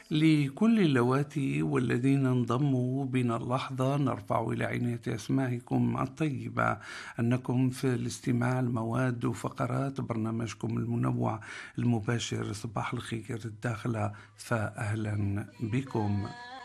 لكل اللواتي والذين انضموا بنا اللحظة نرفع إلى عناية أسماعكم الطيبة أنكم في الاستماع لمواد وفقرات برنامجكم المنوع المباشر صباح الخير الداخلة، فأهلا بكم.